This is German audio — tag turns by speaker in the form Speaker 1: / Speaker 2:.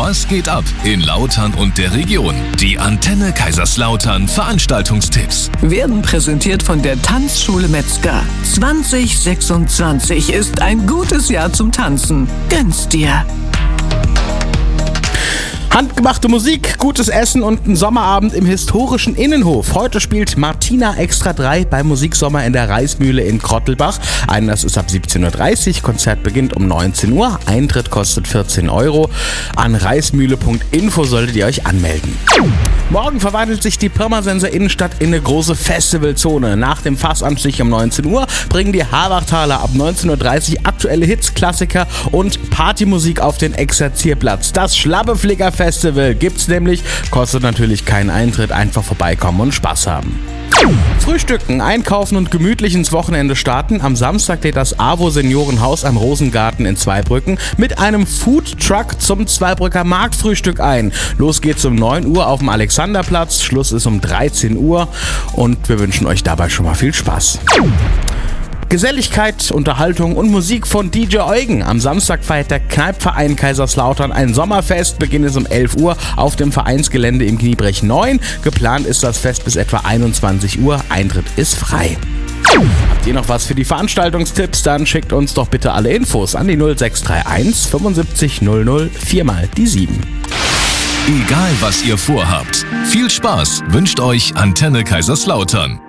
Speaker 1: Was geht ab in Lautern und der Region? Die Antenne Kaiserslautern Veranstaltungstipps
Speaker 2: werden präsentiert von der Tanzschule Metzger. 2026 ist ein gutes Jahr zum Tanzen. Gönn's dir!
Speaker 3: Handgemachte Musik, gutes Essen und ein Sommerabend im historischen Innenhof. Heute spielt Martina Extra 3 beim Musiksommer in der Reismühle in Krottelbach. Einlass ist ab 17.30 Uhr, Konzert beginnt um 19 Uhr, Eintritt kostet 14 Euro. An reismühle.info solltet ihr euch anmelden. Morgen verwandelt sich die Pirmasens Innenstadt in eine große Festivalzone. Nach dem Fassanstich um 19 Uhr bringen die Habachtaler ab 19.30 Uhr aktuelle Hits, Klassiker und Partymusik auf den Exerzierplatz. Das Schlabbeflicker Festival gibt's nämlich, kostet natürlich keinen Eintritt, einfach vorbeikommen und Spaß haben. Frühstücken, einkaufen und gemütlich ins Wochenende starten. Am Samstag lädt das AWO Seniorenhaus am Rosengarten in Zweibrücken mit einem Foodtruck zum Zweibrücker Marktfrühstück ein. Los geht's um 9 Uhr auf dem Alexanderplatz, Schluss ist um 13 Uhr und wir wünschen euch dabei schon mal viel Spaß. Geselligkeit, Unterhaltung und Musik von DJ Eugen. Am Samstag feiert der Kneipverein Kaiserslautern ein Sommerfest. Beginn ist um 11 Uhr auf dem Vereinsgelände im Kniebrech 9. Geplant ist das Fest bis etwa 21 Uhr. Eintritt ist frei. Habt ihr noch was für die Veranstaltungstipps? Dann schickt uns doch bitte alle Infos an die 0631 75 00 4 mal die 7.
Speaker 1: Egal was ihr vorhabt, viel Spaß wünscht euch Antenne Kaiserslautern.